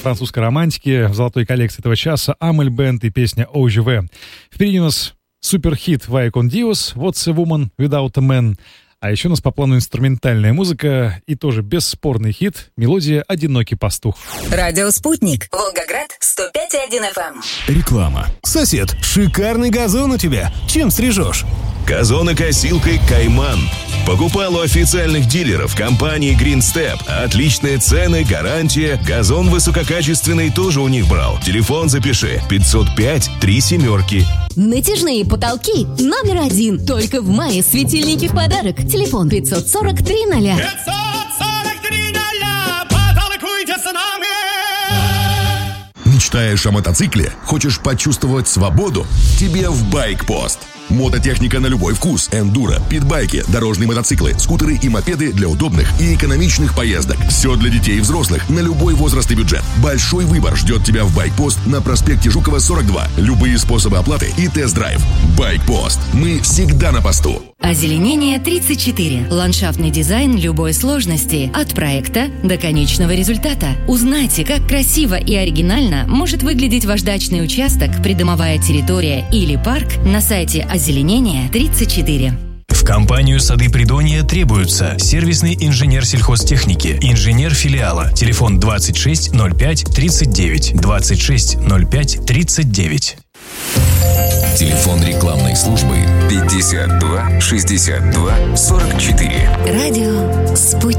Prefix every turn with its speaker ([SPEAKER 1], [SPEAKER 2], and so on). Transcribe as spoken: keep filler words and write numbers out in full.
[SPEAKER 1] французской романтики в золотой коллекции этого часа Амель Бенд и песня «О Жи Ве». Впереди у нас суперхит «Вая кон Диос», «What's a Woman Without a Man». А еще у нас по плану инструментальная музыка и тоже бесспорный хит, мелодия «Одинокий пастух».
[SPEAKER 2] Радио «Спутник», Волгоград, сто пять и один эф эм.
[SPEAKER 3] Реклама. Сосед, шикарный газон у тебя. Чем стрижешь?
[SPEAKER 4] Газонокосилкой «Кайман». Покупал у официальных дилеров компании Green Step. Отличные цены, гарантия. Газон высококачественный тоже у них брал. Телефон запиши. пятьсот пять три семерки.
[SPEAKER 5] Натяжные потолки номер один. Только в мае светильники в подарок. Телефон пятьсот сорок три ноля.
[SPEAKER 6] пятьсот сорок три ноля. Потолкуйте с нами.
[SPEAKER 7] Мечтаешь о мотоцикле? Хочешь почувствовать свободу? Тебе в Байкпост. Мототехника на любой вкус. Эндуро, питбайки, дорожные мотоциклы, скутеры и мопеды для удобных и экономичных поездок. Все для детей и взрослых на любой возраст и бюджет. Большой выбор ждет тебя в Байкпост на проспекте Жукова, сорок два. Любые способы оплаты и тест-драйв. Байкпост. Мы всегда на посту.
[SPEAKER 5] Озеленение тридцать четыре. Ландшафтный дизайн любой сложности. От проекта до конечного результата. Узнайте, как красиво и оригинально может выглядеть ваш дачный участок, придомовая территория или парк на сайте Озеленение тридцать четыре.
[SPEAKER 8] В компанию «Сады Придонья» требуются сервисный инженер сельхозтехники, инженер филиала. Телефон двадцать шесть ноль пять тридцать девять, двадцать шесть ноль пять тридцать девять.
[SPEAKER 9] Телефон рекламной службы пятьдесят два шестьдесят два сорок четыре.
[SPEAKER 5] Радио «Спутник».